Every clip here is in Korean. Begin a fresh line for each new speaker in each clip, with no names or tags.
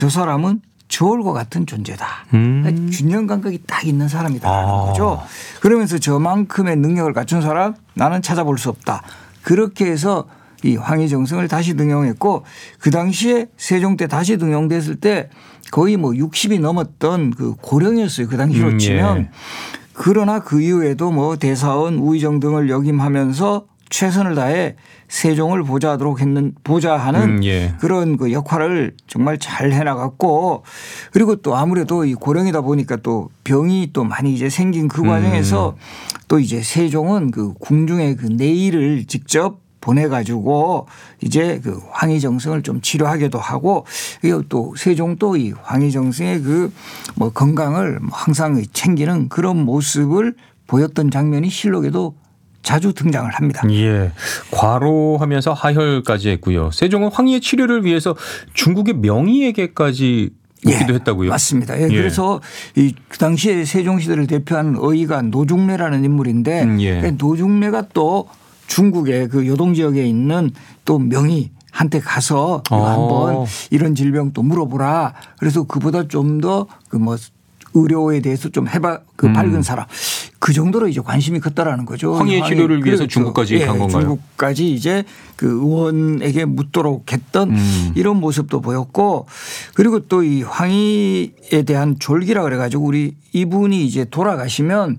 저 사람은 저울과 같은 존재다. 균형 감각이 딱 있는 사람이다라는 거죠. 그러면서 저만큼의 능력을 갖춘 사람 나는 찾아볼 수 없다. 그렇게 해서 이 황희정승을 다시 등용했고 그 당시에 세종 때 다시 등용됐을 때 거의 뭐 60이 넘었던 그 고령이었어요. 그 당시로 치면.
예.
그러나 그 이후에도 뭐 대사원 우의정 등을 역임하면서 최선을 다해 세종을 보좌하는
예.
그런 그 역할을 정말 잘 해나갔고 그리고 또 아무래도 이 고령이다 보니까 또 병이 또 많이 이제 생긴 그 과정에서 또 이제 세종은 그 궁중에 그 내의를 직접 보내가지고 이제 그 황희정승을 좀 치료하기도 하고 그리고 또 세종도 이 황희정승의 그 뭐 건강을 항상 챙기는 그런 모습을 보였던 장면이 실록에도 자주 등장을 합니다.
예. 과로하면서 하혈까지 했고요. 세종은 황희의 치료를 위해서 중국의 명의에게까지 오기도 했다고요?
맞습니다. 예. 그래서 그 당시에 세종시대를 대표하는 의의가 노중래라는 인물인데 노중래가 또 중국의 그 요동 지역에 있는 또 명의한테 가서 한번 이런 질병 또 물어보라. 그래서 그보다 좀 더 그 뭐 의료에 대해서 좀 그 밝은 사람. 그 정도로 이제 관심이 컸다라는 거죠.
황희의 치료를 위해서
그렇죠.
중국까지 간 건가요?
중국까지 이제 그 의원에게 묻도록 했던 이런 모습도 보였고 그리고 또 이 황희에 대한 졸기라 그래가지고 우리 이분이 이제 돌아가시면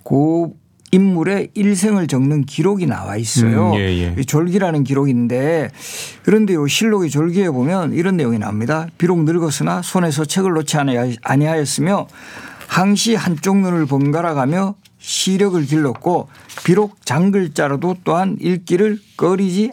그 인물의 일생을 적는 기록이 나와 있어요. 졸기라는 기록인데 그런데 이 실록의 졸기에 보면 이런 내용이 나옵니다. 비록 늙었으나 손에서 책을 놓지 아니하였으며 항시 한쪽 눈을 번갈아가며 시력을 길렀고 비록 장글자라도 또한 읽기를 꺼리지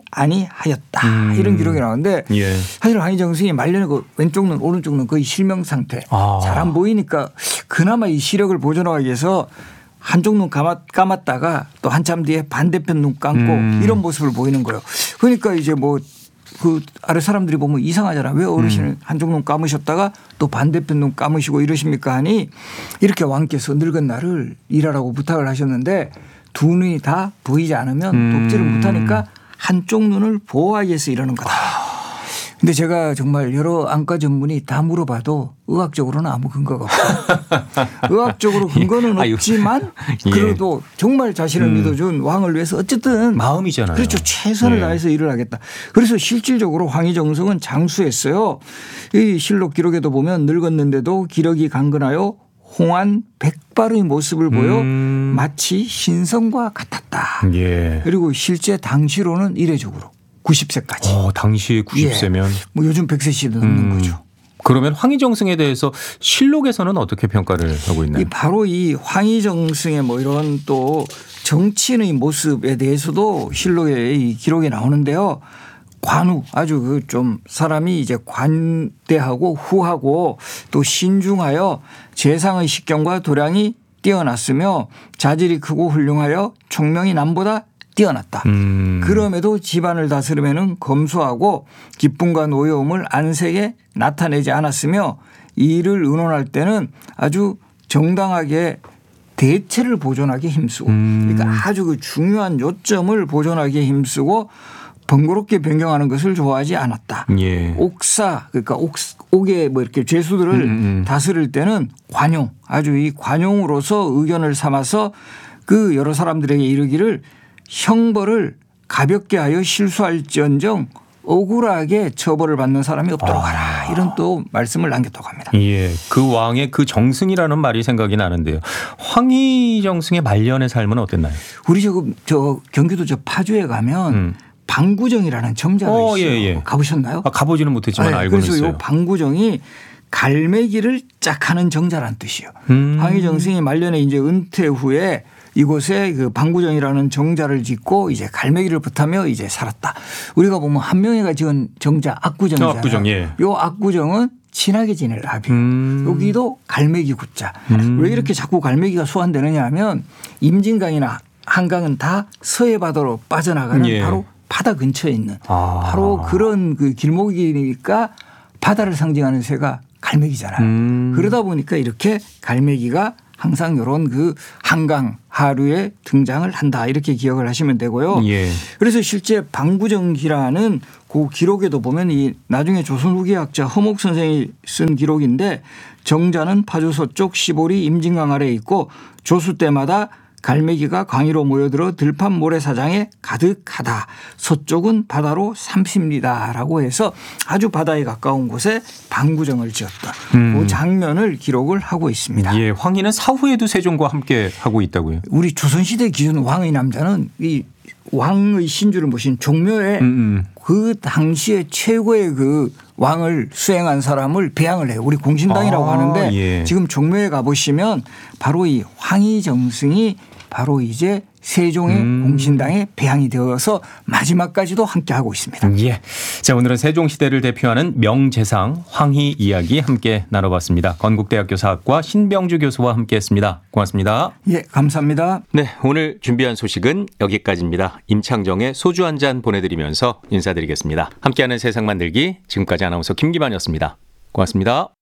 아니하였다. 이런 기록이 나오는데 사실 황희정승이 말년에 그 왼쪽 눈 오른쪽 눈 거의 실명 상태 잘 안 보이니까 그나마 이 시력을 보존하기 위해서 한쪽 눈 감았다가 또 한참 뒤에 반대편 눈 감고 이런 모습을 보이는 거예요. 그러니까 이제 뭐 그 아래 사람들이 보면 이상하잖아. 왜 어르신은 한쪽 눈 감으셨다가 또 반대편 눈 감으시고 이러십니까 하니 이렇게 왕께서 늙은 나를 일하라고 부탁을 하셨는데 두 눈이 다 보이지 않으면 돕지를 못하니까 한쪽 눈을 보호하기 위해서 이러는 거다. 근데 제가 정말 여러 안과 전문의 다 물어봐도 의학적으로는 아무 근거가 없고 의학적으로 근거는 없지만 그래도 정말 자신을 믿어준 왕을 위해서 어쨌든
마음이잖아요.
그렇죠. 최선을 다해서 일을 하겠다. 그래서 실질적으로 황희정승은 장수했어요. 이 실록 기록에도 보면 늙었는데도 기력이 강건하여 홍한 백발의 모습을 보여 마치 신성과 같았다. 그리고 실제 당시로는 이례적으로 90세까지.
당시 90세면.
뭐 요즘 100세씩 넘는 거죠.
그러면 황희정승에 대해서 실록에서는 어떻게 평가를 하고 있나요?
바로 이 황희정승의 뭐 이런 또 정치인의 모습에 대해서도 실록에 이 기록이 나오는데요. 관우 아주 그 좀 사람이 이제 관대하고 후하고 또 신중하여 재상의 식견과 도량이 뛰어났으며 자질이 크고 훌륭하여 총명이 남보다 뛰어났다. 그럼에도 집안을 다스리면은 검소하고 기쁨과 노여움을 안색에 나타내지 않았으며 이를 의논할 때는 아주 정당하게 대체를 보존하기에 힘쓰고 그러니까 아주 그 중요한 요점을 보존하기에 힘쓰고 번거롭게 변경하는 것을 좋아하지 않았다. 옥사 그러니까 옥의 뭐 이렇게 죄수들을 다스릴 때는 관용 아주 이 관용으로서 의견을 삼아서 그 여러 사람들에게 이르기를 형벌을 가볍게 하여 실수할지언정 억울하게 처벌을 받는 사람이 없도록 하라. 이런 또 말씀을 남겼다고 합니다.
그 왕의 그 정승이라는 말이 생각이 나는데요. 황희정승의 말년의 삶은 어땠나요?
우리 저 경기도 저 파주에 가면 방구정이라는 정자가 있어요. 가보셨나요?
가보지는 못했지만 알고는
그래서
있어요.
이 방구정이 갈매기를 짝하는 정자란 뜻이에요. 황희정승이 말년에 이제 은퇴 후에 이곳에 그 방구정이라는 정자를 짓고 이제 갈매기를 붙하며 이제 살았다. 우리가 보면 한명회가 지은 정자 압구정이잖아요.
압구정,
요 압구정은 친하게 지낼 압이. 여기도 갈매기 구자. 왜 이렇게 자꾸 갈매기가 소환되느냐 하면 임진강이나 한강은 다 서해 바다로 빠져나가는 바로 바다 근처에 있는 바로 그런 그 길목이니까 바다를 상징하는 새가 갈매기잖아요. 그러다 보니까 이렇게 갈매기가 항상 이런 그 한강 하류에 등장을 한다 이렇게 기억을 하시면 되고요.
예.
그래서 실제 방구정기라는 그 기록에도 보면 이 나중에 조선 후기학자 허목 선생이 쓴 기록인데 정자는 파주 서쪽 시보리 임진강 아래에 있고 조수 때마다 갈매기가 강의로 모여들어 들판 모래사장에 가득하다. 서쪽은 바다로 30리다라고 해서 아주 바다에 가까운 곳에 방구정을 지었다. 그 장면을 기록을 하고 있습니다.
예, 황희는 사후에도 세종과 함께 하고 있다고요.
우리 조선시대 기준 왕의 남자는 이 왕의 신주를 모신 종묘에 그 당시에 최고의 그 왕을 수행한 사람을 배양을 해요. 우리 공신당이라고 하는데
예.
지금 종묘에 가보시면 바로 이 황희정승이 바로 이제 세종의 공신당에 배양이 되어서 마지막까지도 함께하고 있습니다.
예. 자, 오늘은 세종시대를 대표하는 명재상 황희 이야기 함께 나눠봤습니다. 건국대학교 사학과 신병주 교수와 함께했습니다. 고맙습니다.
예, 감사합니다.
네, 오늘 준비한 소식은 여기까지입니다. 임창정의 소주 한 잔 보내드리면서 인사드리겠습니다. 함께하는 세상 만들기 지금까지 아나운서 김기만이었습니다. 고맙습니다.